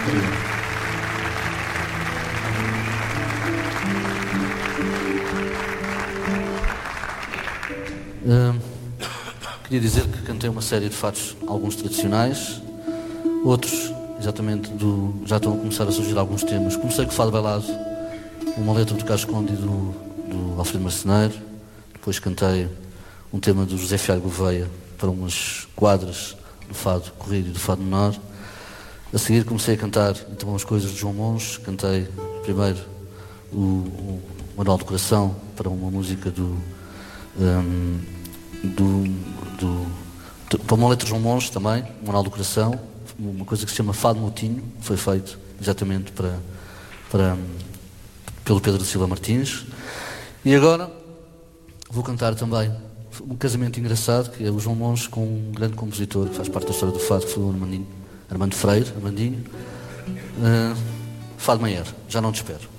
Queria dizer que cantei uma série de fados, alguns tradicionais, outros exatamente já estão a começar a surgir alguns temas. Comecei com o fado bailado, uma letra do Carlos Conde e do Alfredo Marceneiro. Depois cantei um tema do José Fialho Gouveia para umas quadras do fado corrido e do fado menor. A seguir comecei a cantar então as coisas de João Monge. Cantei primeiro o Manual do Coração para uma música para uma letra de João Monge também, o Manual do Coração, uma coisa que se chama Fado Moutinho, foi feito exatamente pelo Pedro da Silva Martins. E agora vou cantar também um casamento engraçado, que é o João Monge com um grande compositor que faz parte da história do fado, que foi o Armando Freire, Armandinho. Fado Maior, Já Não Te Espero.